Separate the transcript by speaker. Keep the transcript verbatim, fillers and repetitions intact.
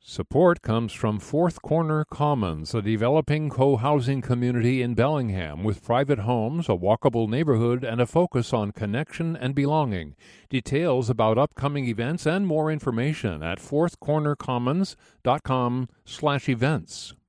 Speaker 1: Support comes from Fourth Corner Commons, a developing co-housing community in Bellingham with private homes, a walkable neighborhood, and a focus on connection and belonging. Details about upcoming events and more information at fourth corner commons dot com slash events.